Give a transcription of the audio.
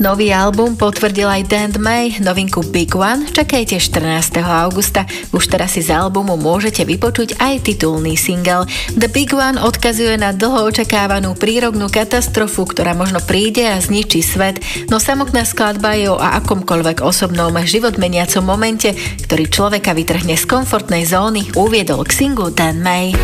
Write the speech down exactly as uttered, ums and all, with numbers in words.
Nový album potvrdil aj Dan May, novinku Big One čakajte štrnásteho augusta. Už teraz si z albumu môžete vypočuť aj titulný single. The Big One odkazuje na dlho očakávanú prírodnú katastrofu, ktorá možno príde a zničí svet, no samotná skladba je o akomkoľvek osobnom život meniacom momente, ktorý človeka vytrhne z komfortnej zóny, uviedol k singlu Dan May.